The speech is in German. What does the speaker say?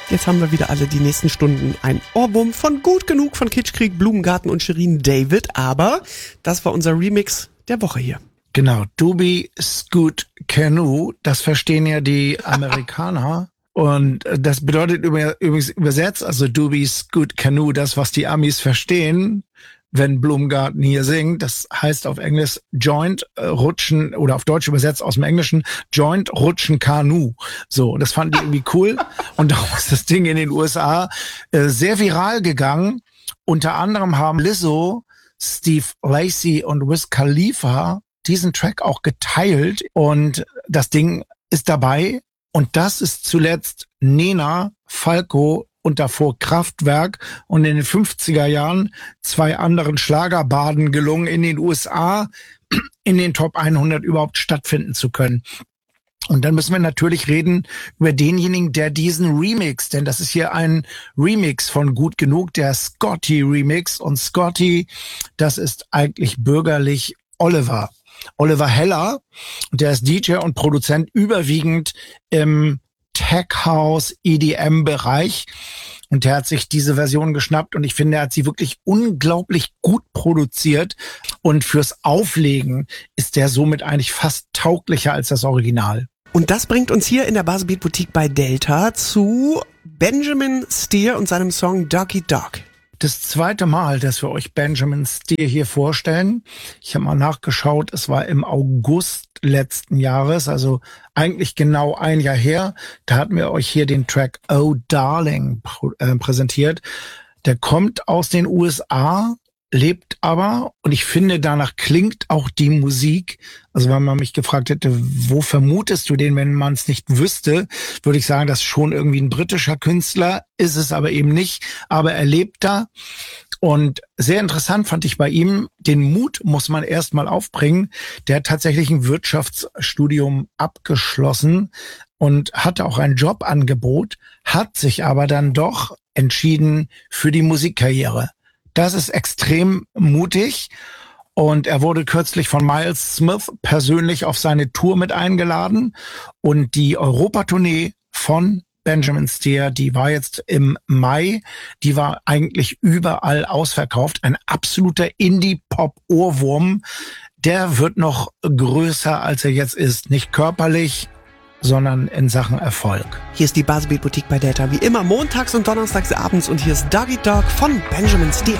Jetzt haben wir wieder alle die nächsten Stunden ein Ohrwurm von Gut Genug von Kitschkrieg, Blumengarten und Shirin David. Aber das war unser Remix der Woche hier. Genau, Doobie Scoot Canoe, das verstehen ja die Amerikaner. Und das bedeutet übrigens übersetzt, also Doobie Scoot Canoe, das, was die Amis verstehen, wenn Blumengarten hier singt. Das heißt auf Englisch Joint Rutschen oder auf Deutsch übersetzt aus dem Englischen Joint Rutschen Kanu. So, das fanden die irgendwie cool. Und darum ist das Ding in den USA sehr viral gegangen. Unter anderem haben Lizzo, Steve Lacy und Wiz Khalifa diesen Track auch geteilt. Und das Ding ist dabei. Und das ist zuletzt Nena, Falco und davor Kraftwerk und in den 50er Jahren 2 anderen Schlagerbaden gelungen, in den USA in den Top 100 überhaupt stattfinden zu können. Und dann müssen wir natürlich reden über denjenigen, der diesen Remix, denn das ist hier ein Remix von Gut Genug, der Scotty Remix. Und Scotty, das ist eigentlich bürgerlich Oliver Heller. Und der ist DJ und Produzent überwiegend im Tech House EDM-Bereich. Und der hat sich diese Version geschnappt und ich finde, er hat sie wirklich unglaublich gut produziert. Und fürs Auflegen ist der somit eigentlich fast tauglicher als das Original. Und das bringt uns hier in der Baselbeat Boutique bei Delta zu Benjamin Steer und seinem Song Doggy Dog. Das zweite Mal, dass wir euch Benjamin Steer hier vorstellen. Ich habe mal nachgeschaut, es war im August letzten Jahres, also eigentlich genau ein Jahr her. Da hatten wir euch hier den Track Oh Darling präsentiert. Der kommt aus den USA, lebt aber, und ich finde, danach klingt auch die Musik. Also wenn man mich gefragt hätte, wo vermutest du den, wenn man es nicht wüsste, würde ich sagen, das ist schon irgendwie ein britischer Künstler, ist es aber eben nicht, aber er lebt da. Und sehr interessant fand ich bei ihm, den Mut muss man erstmal aufbringen. Der hat tatsächlich ein Wirtschaftsstudium abgeschlossen und hatte auch ein Jobangebot, hat sich aber dann doch entschieden für die Musikkarriere. Das ist extrem mutig und er wurde kürzlich von Miles Smith persönlich auf seine Tour mit eingeladen und die Europatournee von Benjamin Steer, die war jetzt im Mai, die war eigentlich überall ausverkauft. Ein absoluter Indie-Pop-Ohrwurm, der wird noch größer, als er jetzt ist. Nicht körperlich, sondern in Sachen Erfolg. Hier ist die Baselbeat Boutique bei Delta, wie immer montags und donnerstags abends und hier ist Doggy Dog von Benjamin Steer.